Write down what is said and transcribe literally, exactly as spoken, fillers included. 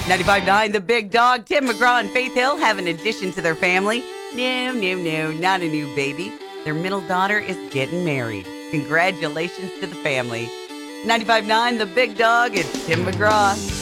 ninety-five point nine The Big Dog. Tim McGraw and Faith Hill have an addition to their family. No, no, no, not a new baby. Their middle daughter is getting married. Congratulations to the family. ninety-five point nine The Big Dog. It's Tim McGraw.